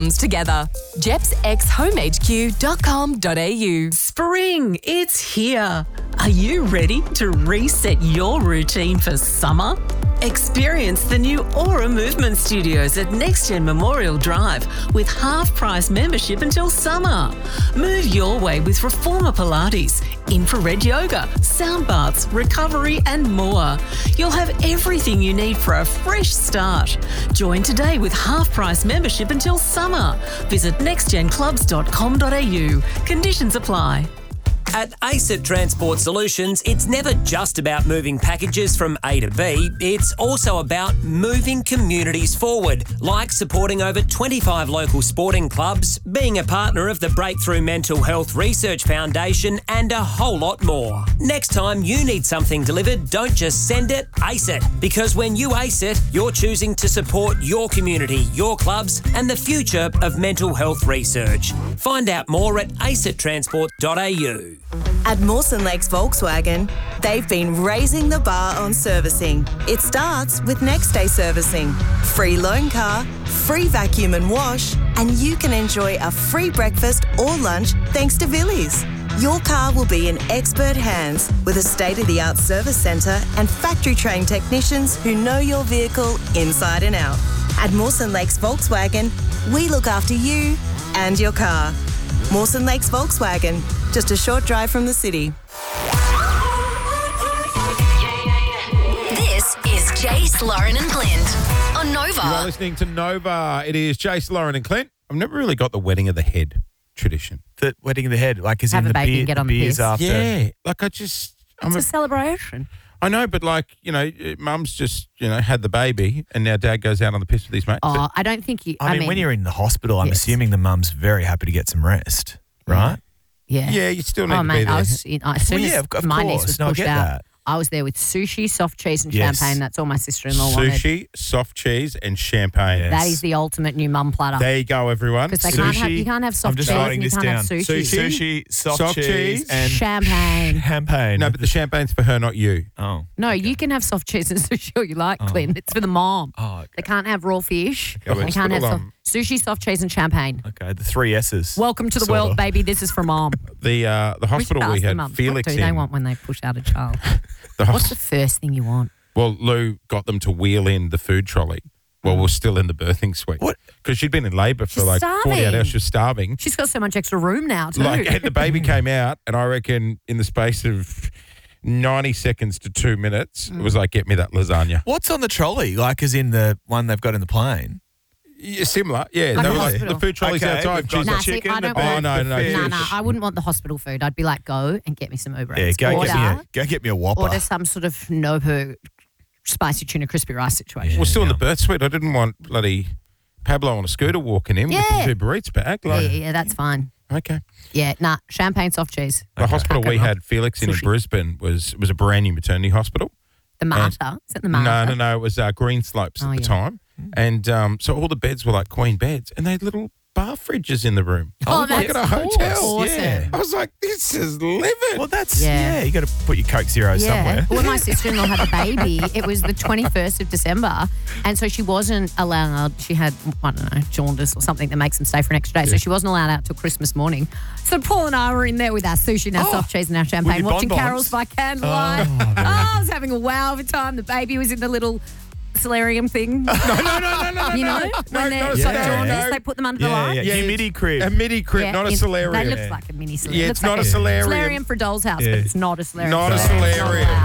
together. jepsxhomehq.com.au. Spring, it's here. Are you ready to reset your routine for summer? Experience the new Aura Movement Studios at NextGen Memorial Drive with half-price membership until summer. Move your way with Reformer Pilates, infrared yoga, sound baths, recovery and more. You'll have everything you need for a fresh start. Join today with half-price membership until summer. Visit nextgenclubs.com.au. Conditions apply. At ACET Transport Solutions, it's never just about moving packages from A to B, it's also about moving communities forward, like supporting over 25 local sporting clubs, being a partner of the Breakthrough Mental Health Research Foundation, and a whole lot more. Next time you need something delivered, don't just send it, ACE it. Because when you ACE it, you're choosing to support your community, your clubs, and the future of mental health research. Find out more at acettransport.au. At Mawson Lakes Volkswagen, they've been raising the bar on servicing. It starts with next day servicing, free loan car, free vacuum and wash, and you can enjoy a free breakfast or lunch thanks to Villies. Your car will be in expert hands with a state-of-the-art service centre and factory-trained technicians who know your vehicle inside and out. At Mawson Lakes Volkswagen, we look after you and your car. Mawson Lakes Volkswagen, just a short drive from the city. This is Jace, Lauren and Clint on Nova. You are listening to Nova. It is Jace, Lauren and Clint. I've never really got the wedding of the head tradition. The wedding of the head, like as Have in a the baby and get on the beers piss. after. Yeah. Like I'm It's a a celebration. I know, but like, mum's just, had the baby and now dad goes out on the piss with his mates. Oh, I don't think you. I mean, when you're in the hospital, I'm Yes. assuming the mum's very happy to get some rest, right? yeah. Yeah, you still need Oh, to mate, be there. as soon Well, yeah, as of my niece course. was No, I pushed get out, that. I was there with sushi, soft cheese, and Yes. champagne. That's all my sister-in-law wanted. Sushi, soft cheese and champagne. Yeah. That is the ultimate new mum platter. There you go, everyone. Because you can't have I'm soft just cheese writing and you this can't down. have sushi. Sushi. soft Soft cheese, cheese, and Champagne. champagne. No, but the champagne's for her, not you. Oh. No, you can have soft cheese and sushi all you like, Clint. It's for the mom. Oh, okay. They can't have raw fish. Okay, They let's can't put have it on. sushi, soft cheese, and champagne. Okay, the 3 S's. Welcome to the Sort world, of. baby. This is for mom. The hospital we ask the had mums, Felix what do in. they want when they push out a child? the What's hos- the first thing you want? Well, Lou got them to wheel in the food trolley while we're still in the birthing suite. What? Because she'd been in labour for She's like 48 starving. hours. She was starving. She's got so much extra room now, too. And the baby came out, and I reckon in the space of 90 seconds to 2 minutes, it was like, get me that lasagna. What's on the trolley? Like as in the one they've got in the plane? Yeah, similar. Yeah, Like they a were like, hospital. the food trolley's Okay, outside. we've got She's Nah, like, see, chicken, I the don't bird, want- Oh, no, the no, fish. No, I wouldn't want the hospital food. I'd be like, go and get me some Uber Yeah, Eats. go get me a Whopper. Order some sort of Nobu spicy tuna crispy rice situation. we're still in the birth suite. I didn't want bloody Pablo on a scooter walking in with Yeah. his Uber Eats bag. Yeah, Like, yeah, that's fine. Okay. Yeah, champagne, soft cheese. The hospital we had Felix in Sushi. Brisbane was a brand new maternity hospital. The Marta. Is it the Marta? No. It was Green Slopes at the yeah. time. And so all the beds were like queen beds and they had little bar fridges in the room. Oh, like that's at a hotel. awesome. Yeah. I was like, this is living. Well, that's, Yeah. you got to put your Coke Zero somewhere. When my sister-in-law had the baby, it was the 21st of December, and so she wasn't allowed. She had, I don't know, jaundice or something that makes them stay for an extra day, so she wasn't allowed out till Christmas morning. So Paul and I were in there with our sushi and our soft cheese and our champagne, your watching bonbons. carols by candlelight. I was having a wow of a time. The baby was in the little solarium thing. No. You know, when they're no, got no, jaundice, no. they put them under the Yeah, light. yeah. Humidity crib. A midi crib, not a solarium. That looks like a mini solarium. Yeah, It it's looks not like a solarium. Solarium for a doll's house, Yeah. but it's not a solarium. Not a Solarium's not solarium. allowed.